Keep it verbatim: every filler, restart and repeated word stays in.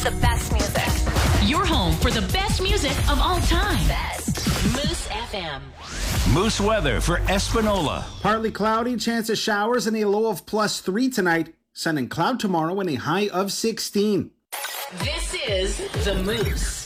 the best music. Your home for the best music of all time. Best. Moose F M. Moose weather for Espanola. Partly cloudy, chance of showers, and a low of plus three tonight. Sun and cloud tomorrow and a high of sixteen. This is The Moose.